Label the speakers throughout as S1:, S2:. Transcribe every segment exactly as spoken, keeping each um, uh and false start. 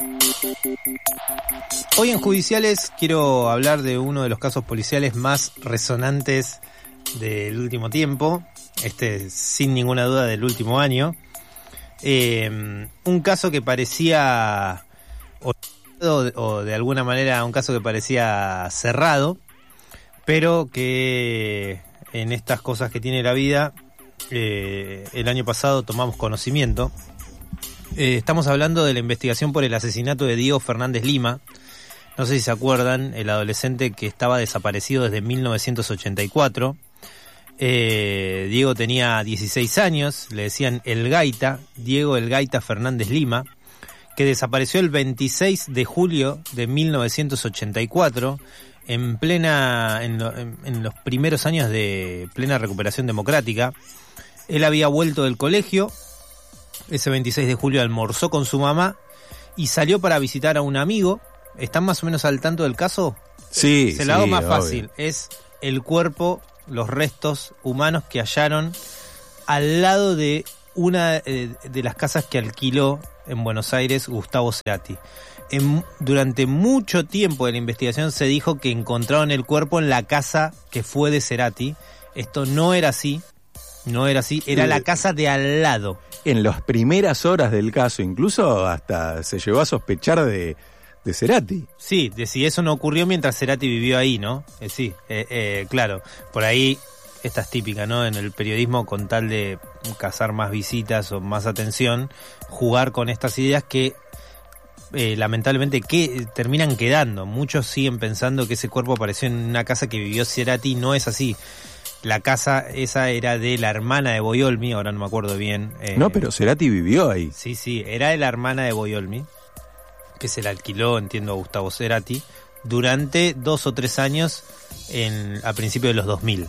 S1: Hoy en Judiciales quiero hablar de uno de los casos policiales más resonantes del último tiempo, este sin ninguna duda del último año. Eh, un caso que parecía, o, o de alguna manera un caso que parecía cerrado, pero que en estas cosas que tiene la vida, eh, el año pasado tomamos conocimiento. Eh, estamos hablando de la investigación por el asesinato de Diego Fernández Lima. No sé si se acuerdan, el adolescente que estaba desaparecido desde mil novecientos ochenta y cuatro. Eh, Diego tenía dieciséis años, le decían El Gaita, Diego El Gaita Fernández Lima, que desapareció el veintiséis de julio de mil novecientos ochenta y cuatro, en plena, en, lo, en, en los primeros años de plena recuperación democrática. Él había vuelto del colegio. Ese veintiséis de julio almorzó con su mamá y salió para visitar a un amigo. ¿Están más o menos al tanto del caso?
S2: Sí,
S1: Se lo hago
S2: sí,
S1: más
S2: obvio.
S1: fácil. Es el cuerpo, los restos humanos que hallaron al lado de una eh, de las casas que alquiló en Buenos Aires Gustavo Cerati. En, durante mucho tiempo de la investigación se dijo que encontraron el cuerpo en la casa que fue de Cerati. Esto no era así. No era así, era la casa de al lado.
S2: En las primeras horas del caso, incluso hasta se llegó a sospechar de, de Cerati.
S1: Sí, de si eso no ocurrió mientras Cerati vivió ahí, ¿no? Eh, sí, eh, eh, claro. Por ahí, esta es típica, ¿no? En el periodismo, con tal de cazar más visitas o más atención, jugar con estas ideas que eh, lamentablemente que terminan quedando. Muchos siguen pensando que ese cuerpo apareció en una casa que vivió Cerati. No es así. La casa esa era de la hermana de Boiolmi, ahora no me acuerdo bien. Eh,
S2: No, pero Cerati vivió ahí.
S1: Sí, sí, era de la hermana de Boiolmi, que se la alquiló, entiendo, a Gustavo Cerati, durante dos o tres años en, a principios de los dos mil.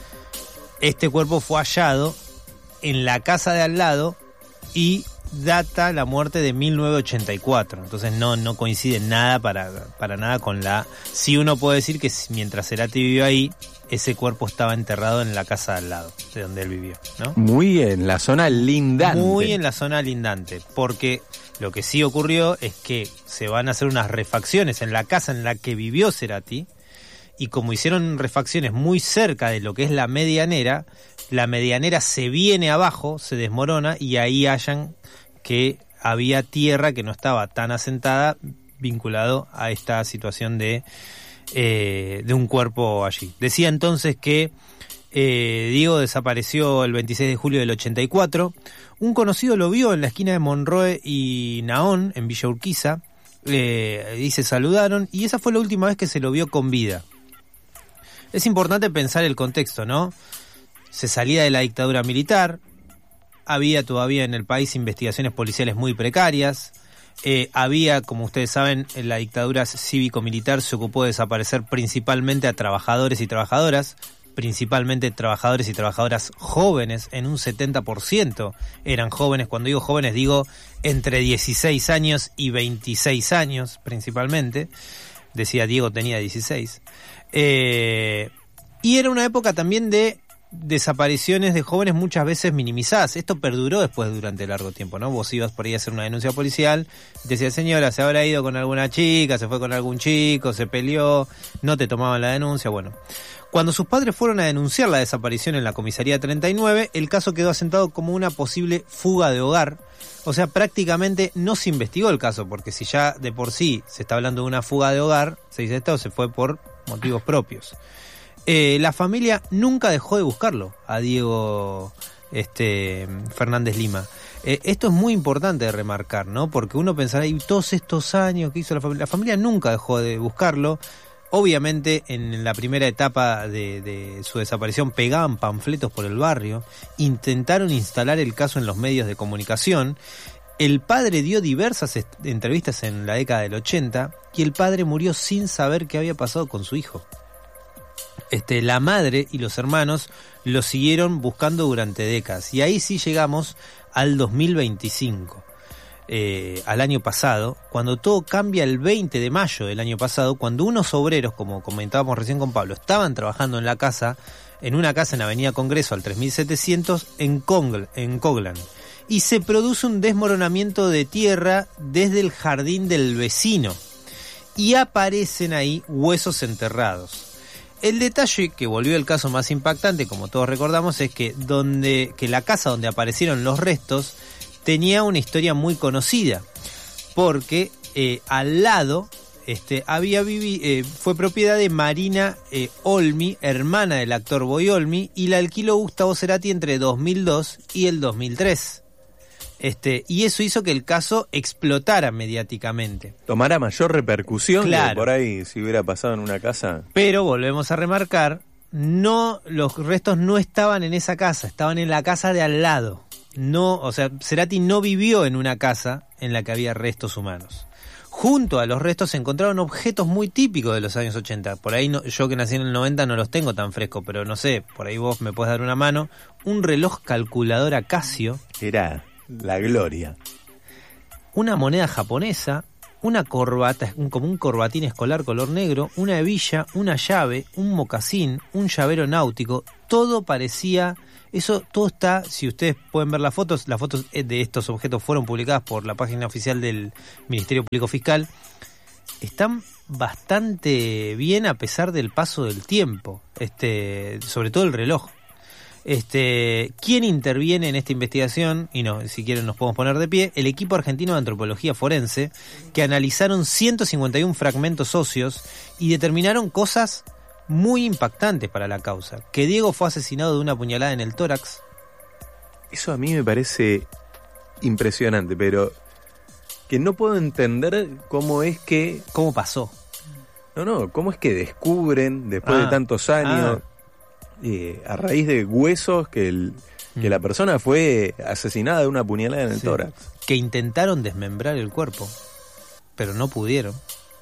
S1: Este cuerpo fue hallado en la casa de al lado y data la muerte de mil novecientos ochenta y cuatro. Entonces no, no coincide nada para, para nada con la... Sí, uno puede decir que mientras Cerati vivió ahí, ese cuerpo estaba enterrado en la casa de al lado, de donde él vivió, ¿no?
S2: Muy en la zona lindante.
S1: Muy en la zona lindante, porque lo que sí ocurrió es que se van a hacer unas refacciones en la casa en la que vivió Cerati, y como hicieron refacciones muy cerca de lo que es la medianera, la medianera se viene abajo, se desmorona, y ahí hallan que había tierra que no estaba tan asentada, vinculado a esta situación de... Eh, de un cuerpo allí. Decía entonces que eh, Diego desapareció el veintiséis de julio del ochenta y cuatro. Un conocido lo vio en la esquina de Monroe y Naón, en Villa Urquiza, eh, y se saludaron, y esa fue la última vez que se lo vio con vida. Es importante pensar el contexto, ¿no? Se salía de la dictadura militar, había todavía en el país investigaciones policiales muy precarias. Eh, había, como ustedes saben, en la dictadura cívico-militar se ocupó de desaparecer principalmente a trabajadores y trabajadoras, principalmente trabajadores y trabajadoras jóvenes, en un setenta por ciento eran jóvenes. Cuando digo jóvenes digo entre dieciséis años y veintiséis años principalmente. Decía Diego tenía dieciséis. Eh, y era una época también de desapariciones de jóvenes muchas veces minimizadas. Esto perduró después durante largo tiempo, ¿no? Vos ibas por ahí a hacer una denuncia policial, te decía, señora, se habrá ido con alguna chica, se fue con algún chico, se peleó, no te tomaban la denuncia. Bueno, cuando sus padres fueron a denunciar la desaparición en la comisaría treinta y nueve, el caso quedó asentado como una posible fuga de hogar. O sea, prácticamente no se investigó el caso, porque si ya de por sí se está hablando de una fuga de hogar, se dice esto, se fue por motivos propios. Eh, la familia nunca dejó de buscarlo, a Diego este, Fernández Lima. Eh, esto es muy importante de remarcar, ¿no? Porque uno pensará, y todos estos años que hizo la familia, la familia nunca dejó de buscarlo. Obviamente, en la primera etapa de, de su desaparición, pegaban panfletos por el barrio, intentaron instalar el caso en los medios de comunicación. El padre dio diversas est- entrevistas en la década del ochenta, y el padre murió sin saber qué había pasado con su hijo. Este, la madre y los hermanos lo siguieron buscando durante décadas. Y ahí sí llegamos al dos mil veinticinco, eh, al año pasado, cuando todo cambia el veinte de mayo del año pasado, cuando unos obreros, como comentábamos recién con Pablo, estaban trabajando en la casa, en una casa en Avenida Congreso al tres mil setecientos en, Congl, en Coglan. y se produce un desmoronamiento de tierra desde el jardín del vecino y aparecen ahí huesos enterrados. El detalle que volvió el caso más impactante, como todos recordamos, es que, donde, que la casa donde aparecieron los restos tenía una historia muy conocida, porque eh, al lado este, había vivi, eh, fue propiedad de Marina eh, Olmi, hermana del actor Boy Olmi, y la alquiló Gustavo Cerati entre dos mil dos y el dos mil tres. Este, y eso hizo que el caso explotara mediáticamente.
S2: Tomara mayor repercusión,
S1: claro,
S2: que por ahí si hubiera pasado en una casa.
S1: Pero volvemos a remarcar, no, los restos no estaban en esa casa, estaban en la casa de al lado. No, o sea, Cerati no vivió en una casa en la que había restos humanos. Junto a los restos se encontraron objetos muy típicos de los años ochenta. Por ahí no, yo que nací en el noventa no los tengo tan frescos, pero no sé, por ahí vos me podés dar una mano. Un reloj calculadora Casio.
S2: Era la gloria.
S1: Una moneda japonesa, una corbata, un, como un corbatín escolar color negro, una hebilla, una llave, un mocasín, un llavero náutico. Todo parecía... Eso todo está, si ustedes pueden ver las fotos, las fotos de estos objetos fueron publicadas por la página oficial del Ministerio Público Fiscal. Están bastante bien a pesar del paso del tiempo, este, sobre todo el reloj. Este, ¿quién interviene en esta investigación? Y no, si quieren nos podemos poner de pie. El equipo argentino de antropología forense, que analizaron ciento cincuenta y uno fragmentos óseos y determinaron cosas muy impactantes para la causa. Que Diego fue asesinado de una puñalada en el tórax.
S2: Eso a mí me parece impresionante, pero que no puedo entender cómo es que...
S1: ¿Cómo pasó?
S2: No, no, cómo es que descubren, después ah, de tantos años, ah. eh, a raíz de huesos, que, el, mm. que la persona fue asesinada de una puñalada en el sí. tórax.
S1: Que intentaron desmembrar el cuerpo, pero no pudieron.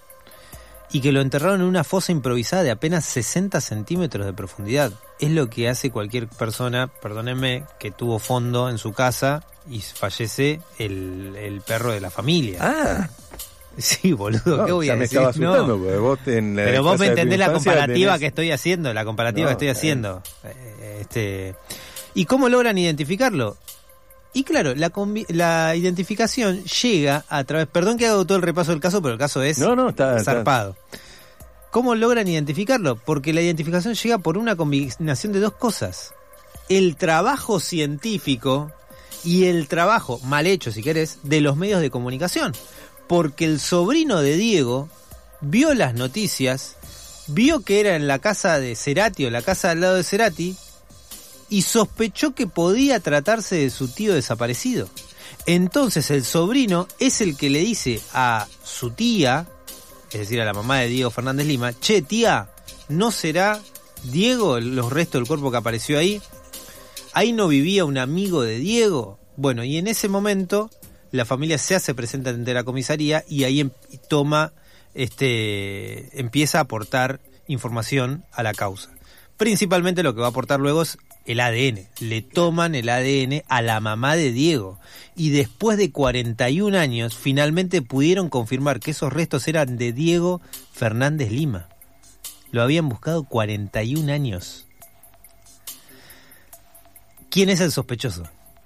S1: Y que lo enterraron en una fosa improvisada de apenas sesenta centímetros de profundidad. Es lo que hace cualquier persona, perdónenme, que tuvo fondo en su casa y fallece el, el perro de la familia.
S2: Ah,
S1: sí, boludo, no, ¿qué voy a
S2: me
S1: decir?
S2: Estaba asustando,
S1: no.
S2: porque vos en la
S1: Pero vos me entendés la comparativa
S2: tenés...
S1: que estoy haciendo, la comparativa no, que estoy haciendo.
S2: Eh.
S1: Este, ¿y cómo logran identificarlo? Y claro, la, la identificación llega a través... Perdón que haga todo el repaso del caso, pero el caso es
S2: no, no, está,
S1: zarpado. Está. ¿Cómo logran identificarlo? Porque la identificación llega por una combinación de dos cosas. El trabajo científico y el trabajo, mal hecho si querés, de los medios de comunicación. Porque el sobrino de Diego vio las noticias, vio que era en la casa de Cerati o la casa al lado de Cerati, y sospechó que podía tratarse de su tío desaparecido. Entonces el sobrino es el que le dice a su tía, es decir, a la mamá de Diego Fernández Lima, che, tía, ¿no será Diego los restos del cuerpo que apareció ahí? ¿Ahí no vivía un amigo de Diego? Bueno, y en ese momento la familia se hace presente ante la comisaría y ahí em- toma, este, empieza a aportar información a la causa. Principalmente lo que va a aportar luego es el A D N. Le toman el A D N a la mamá de Diego. Y después de cuarenta y un años, finalmente pudieron confirmar que esos restos eran de Diego Fernández Lima. Lo habían buscado cuarenta y un años. ¿Quién es el sospechoso?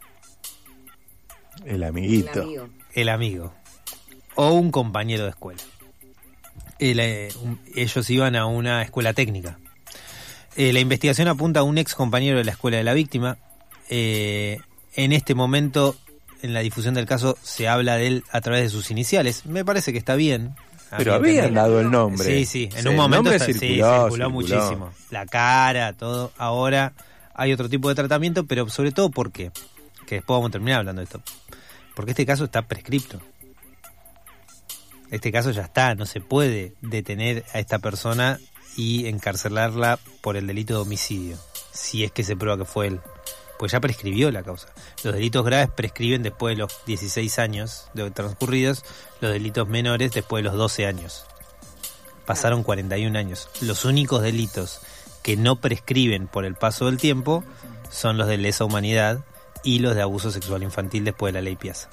S2: El amiguito.
S3: El amigo.
S1: El amigo. O un compañero de escuela. El, eh, un, ellos iban a una escuela técnica. Eh, la investigación apunta a un ex compañero de la escuela de la víctima. Eh, en este momento, en la difusión del caso, se habla de él a través de sus iniciales. Me parece que está bien.
S2: Pero habían dado el nombre.
S1: Sí, sí. En
S2: sí,
S1: un momento está,
S2: circuló,
S1: sí, circuló,
S2: circuló
S1: muchísimo. La cara, todo. Ahora hay otro tipo de tratamiento, pero sobre todo ¿por qué? Que después vamos a terminar hablando de esto. Porque este caso está prescripto. Este caso ya está. No se puede detener a esta persona y encarcelarla por el delito de homicidio, si es que se prueba que fue él, pues ya prescribió la causa. Los delitos graves prescriben después de los dieciséis años de transcurridos, los delitos menores después de los doce años. Pasaron cuarenta y un años. Los únicos delitos que no prescriben por el paso del tiempo son los de lesa humanidad y los de abuso sexual infantil después de la ley Piazza.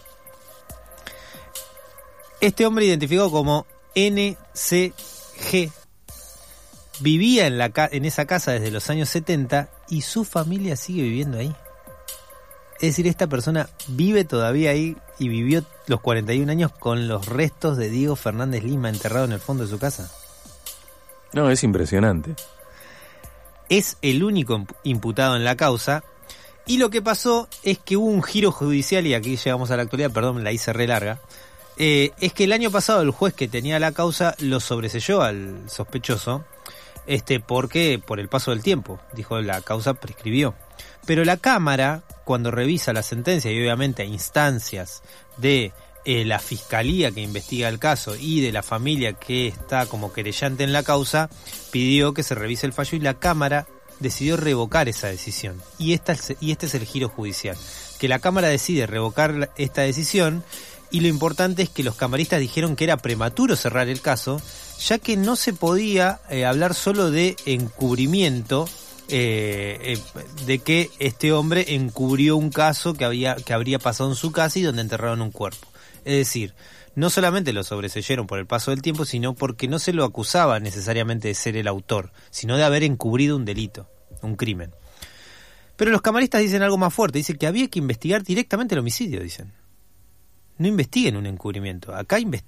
S1: Este hombre identificado como N C G vivía en, la ca- en esa casa desde los años setenta y su familia sigue viviendo ahí. decir, esta persona vive todavía ahí y vivió los cuarenta y un años con los restos de Diego Fernández Lima enterrado en el fondo de su casa.
S2: No, es impresionante.
S1: Es el único imputado en la causa. Y lo que pasó es que hubo un giro judicial, y aquí llegamos a la actualidad, perdón, la hice re larga. Eh, es que el año pasado el juez que tenía la causa lo sobreselló al sospechoso, este, porque por el paso del tiempo, dijo, la causa prescribió. Pero la Cámara, cuando revisa la sentencia y obviamente a instancias de eh, la fiscalía que investiga el caso y de la familia que está como querellante en la causa, pidió que se revise el fallo y la Cámara decidió revocar esa decisión. Y, esta, y este es el giro judicial, que la Cámara decide revocar esta decisión. Y lo importante es que los camaristas dijeron que era prematuro cerrar el caso, ya que no se podía eh, hablar solo de encubrimiento, eh, eh, de que este hombre encubrió un caso que había que habría pasado en su casa y donde enterraron un cuerpo. Es decir, no solamente lo sobreseyeron por el paso del tiempo, sino porque no se lo acusaba necesariamente de ser el autor, sino de haber encubrido un delito, un crimen. Pero los camaristas dicen algo más fuerte, dicen que había que investigar directamente el homicidio, dicen. No investiguen un encubrimiento, acá investiguen